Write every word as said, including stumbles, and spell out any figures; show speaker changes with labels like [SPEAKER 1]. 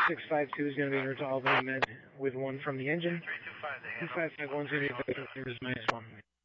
[SPEAKER 1] six five two is going to be in route to Albany Med with one from the engine. two five five one is going to be back to minus one.